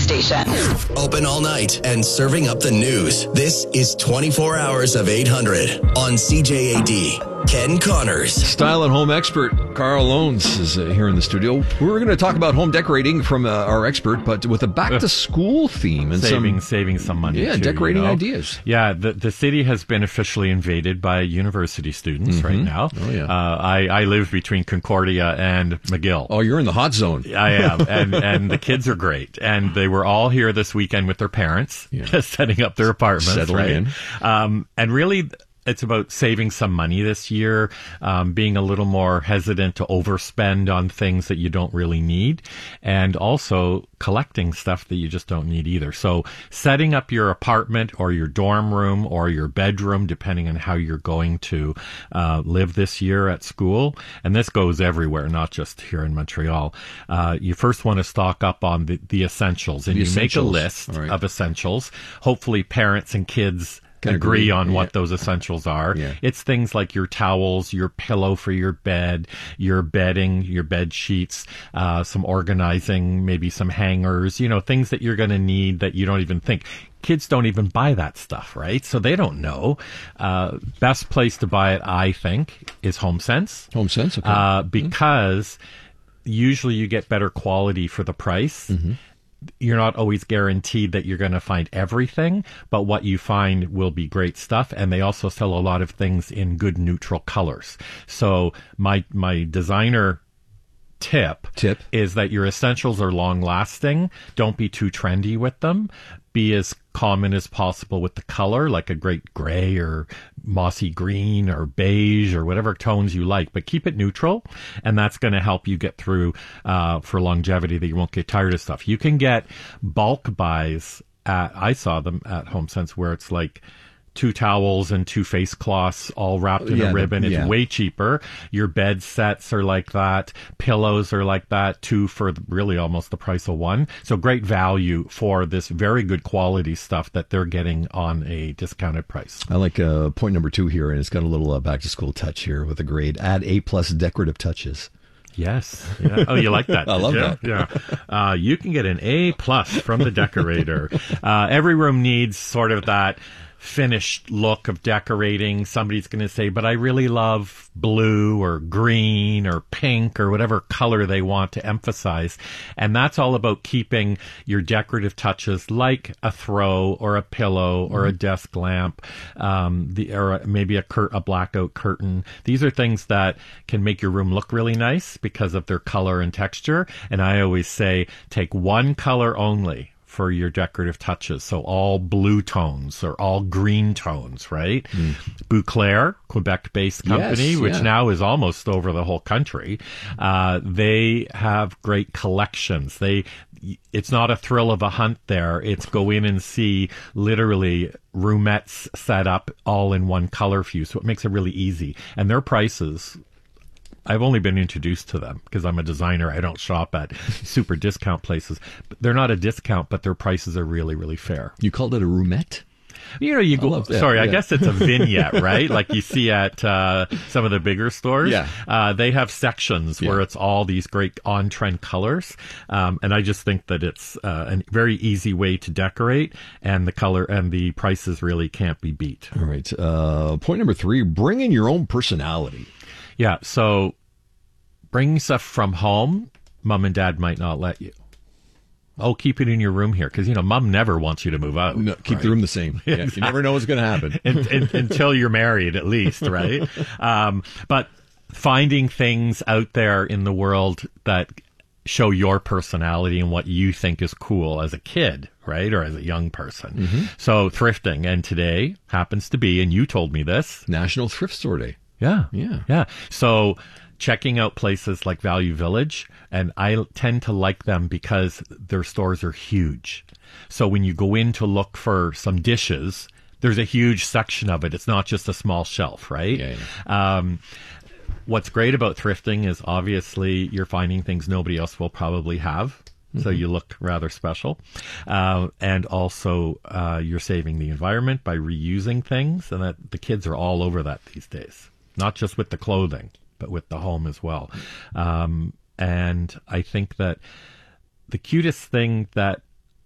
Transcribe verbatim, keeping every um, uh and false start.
station. Open all night and serving up the news. This is twenty-four hours of eight hundred on C J A D. Ken Connors. Style and home expert Carl Owens is uh, here in the studio. We're going to talk about home decorating from uh, our expert, but with a back-to-school theme and saving, some saving some money. Yeah, too, decorating you know? ideas. Yeah, the the city has been officially invaded by university students Mm-hmm. right now. Oh yeah. Uh, I I live between Concordia and McGill. Oh, you're in the hot zone. I am, and and the kids are great, and they were all here this weekend with their parents, Yeah. setting up their apartments, Settling right? in. Um, and really, it's about saving some money this year, um, being a little more hesitant to overspend on things that you don't really need, and also collecting stuff that you just don't need either. So setting up your apartment or your dorm room or your bedroom, depending on how you're going to uh, live this year at school, and this goes everywhere, not just here in Montreal, uh, you first want to stock up on the, the essentials, and The you essentials. make a list All right. of essentials. Hopefully parents and kids Can agree, agree. on Yeah. what those essentials are. Yeah. It's things like your towels, your pillow for your bed, your bedding, your bed sheets, uh, some organizing, maybe some hangers, you know, things that you're going to need that you don't even think. Kids don't even buy that stuff, right? So they don't know. Uh, best place to buy it, I think, is HomeSense. Home sense. Okay. Uh, because usually you get better quality for the price. Mm-hmm. You're not always guaranteed that you're going to find everything, but what you find will be great stuff. And they also sell a lot of things in good neutral colors. So my, my designer tip, Tip. is that your essentials are long lasting. Don't be too trendy with them. Be as common as possible with the color, like a great gray or mossy green or beige or whatever tones you like, but keep it neutral. And that's going to help you get through uh, for longevity, that you won't get tired of stuff. You can get bulk buys at, I saw them at HomeSense, where it's like two towels and two face cloths all wrapped in Yeah, a the- ribbon. It's yeah. way cheaper. Your bed sets are like that. Pillows are like that, two for really almost the price of one. So great value for this very good quality stuff that they're getting on a discounted price. I like uh, point number two here, and it's got a little uh, back-to-school touch here with a grade. Add A-plus decorative touches. Yes. Yeah. Oh, you like that? I did love you? that. Yeah. Uh, you can get an A plus from the decorator. Uh, every room needs sort of that finished look of decorating. Somebody's going to say, but I really love blue or green or pink or whatever color they want to emphasize. And that's all about keeping your decorative touches, like a throw or a pillow or a desk lamp, um, the, or maybe a, cur- a blackout curtain. These are things that can make your room look really nice because of their color and texture. And I always say, take one color only for your decorative touches. So all blue tones or all green tones, right? Mm. Bouclair, Quebec-based company, Yes, which yeah. now is almost over the whole country. Uh, they have great collections. They, it's not a thrill of a hunt there. It's go in and see literally roomettes set up all in one color view. So it makes it really easy. And their prices, I've only been introduced to them because I'm a designer. I don't shop at super discount places. But they're not a discount, but their prices are really, really fair. You called it a roomette? You know, you go, love that, sorry, yeah. I guess it's a vignette, right? Like you see at uh, some of the bigger stores. Yeah. Uh, they have sections Yeah. where it's all these great on-trend colors. Um, and I just think that it's uh, a very easy way to decorate, and the color and the prices really can't be beat. All right. Uh, point number three, bring in your own personality. Yeah, so bringing stuff from home, mom and dad might not let you. Oh, keep it in your room here, because, you know, mom never wants you to move out. No, keep right? the room the same. Yeah, you never know what's going to happen. in, in, until you're married, at least, right? Um, but finding things out there in the world that show your personality and what you think is cool as a kid, right? Or as a young person. Mm-hmm. So thrifting, and today happens to be, and you told me this. National Thrift Store Day. Yeah. Yeah. Yeah. So checking out places like Value Village, and I tend to like them because their stores are huge. So when you go in to look for some dishes, there's a huge section of it. It's not just a small shelf, right? Yeah, yeah. Um, what's great about thrifting is obviously you're finding things nobody else will probably have. So you look rather special. Uh, and also uh, you're saving the environment by reusing things. And that the kids are all over that these days, not just with the clothing, but with the home as well. Um, and I think that the cutest thing that